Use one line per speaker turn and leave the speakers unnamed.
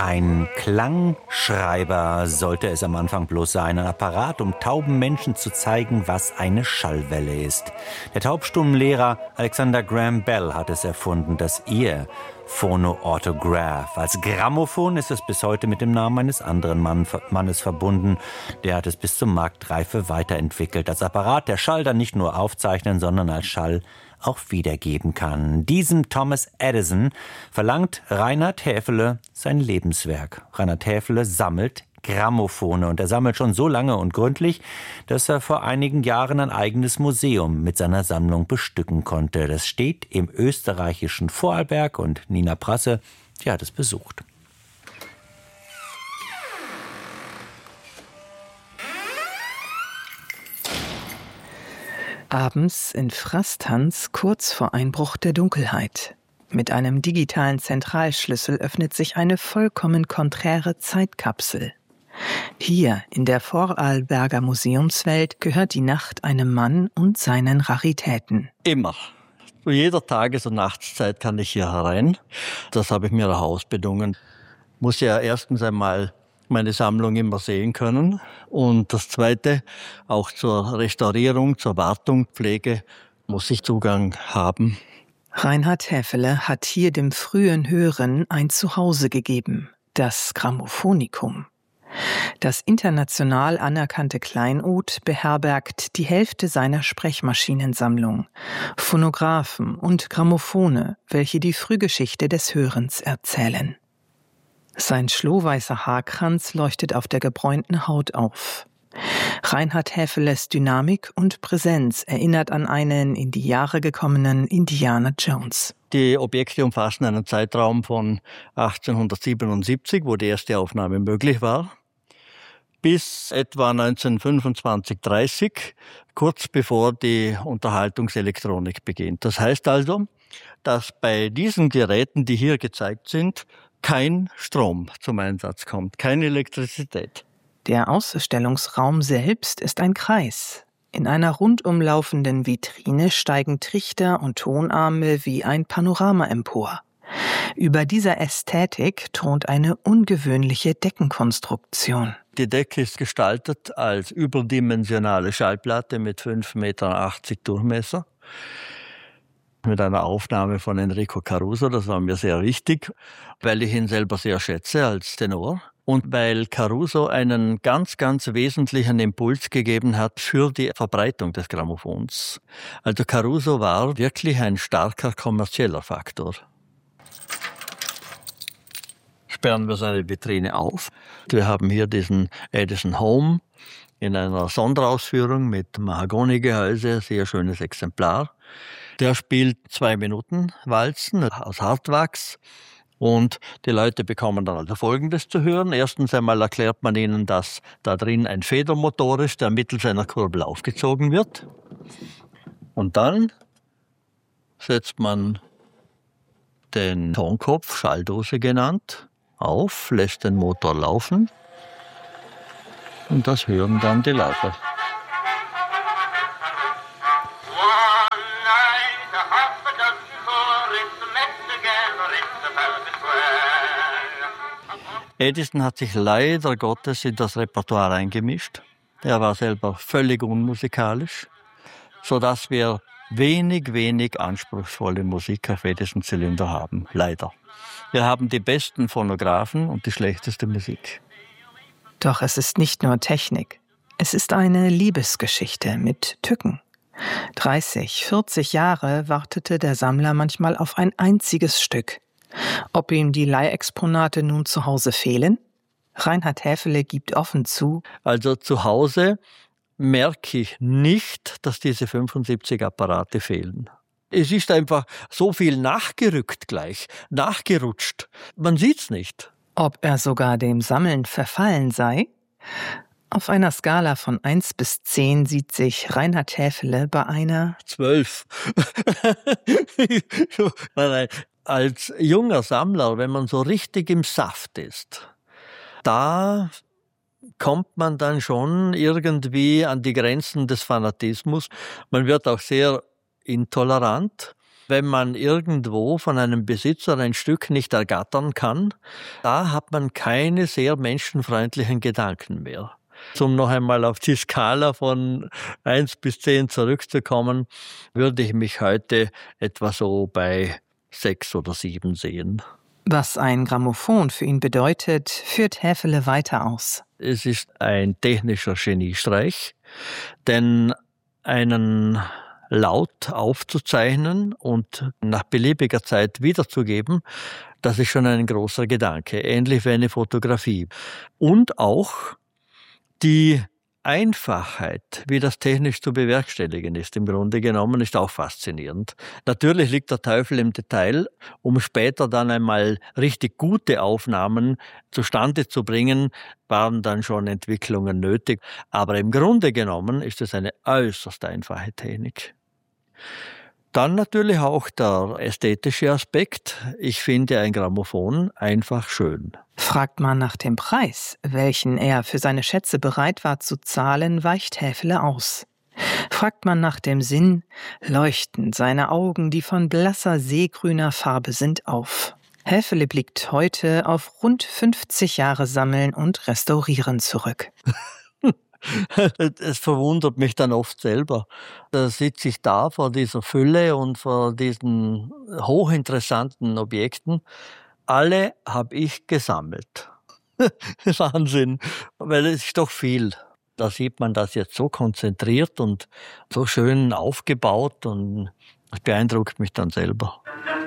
Ein Klangschreiber sollte es am Anfang bloß sein, ein Apparat, um tauben Menschen zu zeigen, was eine Schallwelle ist. Der Taubstummenlehrer Alexander Graham Bell hat es erfunden, das Ear-Phono-Autograph. Als Grammophon ist es bis heute mit dem Namen eines anderen Mannes verbunden. Der hat es bis zur Marktreife weiterentwickelt. Als Apparat, der Schall dann nicht nur aufzeichnen, sondern als Schall auch wiedergeben kann. Diesem Thomas Edison verlangt Reinhard Häfele sein Lebenswerk. Reinhard Häfele sammelt Grammophone und er sammelt schon so lange und gründlich, dass er vor einigen Jahren ein eigenes Museum mit seiner Sammlung bestücken konnte. Das steht im österreichischen Vorarlberg und Nina Prasse, die hat es besucht.
Abends in Frastanz kurz vor Einbruch der Dunkelheit. Mit einem digitalen Zentralschlüssel öffnet sich eine vollkommen konträre Zeitkapsel. Hier in der Vorarlberger Museumswelt gehört die Nacht einem Mann und seinen Raritäten.
Immer. Zu jeder Tages- und Nachtszeit kann ich hier herein. Das habe ich mir auch ausbedungen. Muss ja erstens einmal meine Sammlung immer sehen können. Und das Zweite, auch zur Restaurierung, zur Wartung, Pflege, muss ich Zugang haben.
Reinhard Häfele hat hier dem frühen Hören ein Zuhause gegeben, das Grammophonikum. Das international anerkannte Kleinod beherbergt die Hälfte seiner Sprechmaschinensammlung, Phonographen und Grammophone, welche die Frühgeschichte des Hörens erzählen. Sein schlohweißer Haarkranz leuchtet auf der gebräunten Haut auf. Reinhard Häfeles Dynamik und Präsenz erinnert an einen in die Jahre gekommenen Indiana Jones.
Die Objekte umfassen einen Zeitraum von 1877, wo die erste Aufnahme möglich war, bis etwa 1925/30, kurz bevor die Unterhaltungselektronik beginnt. Das heißt also, dass bei diesen Geräten, die hier gezeigt sind, kein Strom zum Einsatz kommt, keine Elektrizität.
Der Ausstellungsraum selbst ist ein Kreis. In einer rundum laufenden Vitrine steigen Trichter und Tonarme wie ein Panorama empor. Über dieser Ästhetik thront eine ungewöhnliche Deckenkonstruktion.
Die Decke ist gestaltet als überdimensionale Schallplatte mit 5,80 Meter Durchmesser. Mit einer Aufnahme von Enrico Caruso, das war mir sehr wichtig, weil ich ihn selber sehr schätze als Tenor und weil Caruso einen ganz, ganz wesentlichen Impuls gegeben hat für die Verbreitung des Grammophons. Also Caruso war wirklich ein starker kommerzieller Faktor. Sperren wir seine Vitrine auf. Wir haben hier diesen Edison Home in einer Sonderausführung mit Mahagonigehäuse, sehr schönes Exemplar. Der spielt 2-Minuten-Walzen aus Hartwachs und die Leute bekommen dann also Folgendes zu hören. Erstens einmal erklärt man ihnen, dass da drin ein Federmotor ist, der mittels einer Kurbel aufgezogen wird. Und dann setzt man den Tonkopf, Schalldose genannt, auf, lässt den Motor laufen und das hören dann die Leute. Edison hat sich leider Gottes in das Repertoire eingemischt. Er war selber völlig unmusikalisch, sodass wir wenig anspruchsvolle Musik auf Edison-Zylinder haben, leider. Wir haben die besten Phonographen und die schlechteste Musik.
Doch es ist nicht nur Technik. Es ist eine Liebesgeschichte mit Tücken. 30, 40 Jahre wartete der Sammler manchmal auf ein einziges Stück. Ob ihm die Leihexponate nun zu Hause fehlen? Reinhard Häfele gibt offen zu:
Also zu Hause merke ich nicht, dass diese 75 Apparate fehlen. Es ist einfach so viel nachgerückt gleich, nachgerutscht. Man sieht's nicht.
Ob er sogar dem Sammeln verfallen sei? Auf einer Skala von 1 bis 10 sieht sich Reinhard Häfele bei einer
12. Als junger Sammler, wenn man so richtig im Saft ist, da kommt man dann schon irgendwie an die Grenzen des Fanatismus. Man wird auch sehr intolerant. Wenn man irgendwo von einem Besitzer ein Stück nicht ergattern kann, da hat man keine sehr menschenfreundlichen Gedanken mehr. Um noch einmal auf die Skala von 1 bis 10 zurückzukommen, würde ich mich heute etwa so bei 6 oder 7 sehen.
Was ein Grammophon für ihn bedeutet, führt Häfele weiter aus.
Es ist ein technischer Geniestreich, denn einen Laut aufzuzeichnen und nach beliebiger Zeit wiederzugeben, das ist schon ein großer Gedanke, ähnlich wie eine Fotografie. Und auch die Einfachheit, wie das technisch zu bewerkstelligen ist, im Grunde genommen, ist auch faszinierend. Natürlich liegt der Teufel im Detail, um später dann einmal richtig gute Aufnahmen zustande zu bringen, waren dann schon Entwicklungen nötig. Aber im Grunde genommen ist es eine äußerst einfache Technik. Dann natürlich auch der ästhetische Aspekt. Ich finde ein Grammophon einfach schön.
Fragt man nach dem Preis, welchen er für seine Schätze bereit war zu zahlen, weicht Häfele aus. Fragt man nach dem Sinn, leuchten seine Augen, die von blasser seegrüner Farbe sind, auf. Häfele blickt heute auf rund 50 Jahre Sammeln und Restaurieren zurück.
Es verwundert mich dann oft selber. Da sitze ich da vor dieser Fülle und vor diesen hochinteressanten Objekten. Alle habe ich gesammelt. Wahnsinn, weil es ist doch viel. Da sieht man das jetzt so konzentriert und so schön aufgebaut und das beeindruckt mich dann selber.